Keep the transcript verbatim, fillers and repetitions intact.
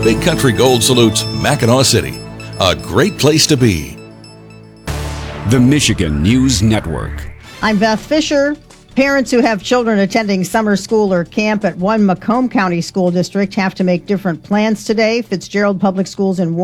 Big Country Gold salutes Mackinac City, a great place to be. The Michigan News Network. I'm Beth Fisher. Parents who have children attending summer school or camp at one Macomb County School District have to make different plans today. Fitzgerald Public Schools in